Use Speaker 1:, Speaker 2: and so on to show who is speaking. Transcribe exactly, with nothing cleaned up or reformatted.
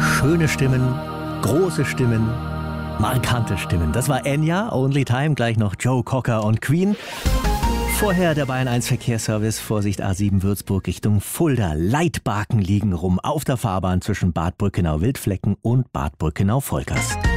Speaker 1: Schöne Stimmen, große Stimmen, markante Stimmen. Das war Enya, Only Time, gleich noch Joe Cocker und Queen. Vorher der Bayern eins Verkehrsservice, Vorsicht A sieben Würzburg Richtung Fulda. Leitbaken liegen rum auf der Fahrbahn zwischen Bad Brückenau-Wildflecken und Bad Brückenau-Volkers.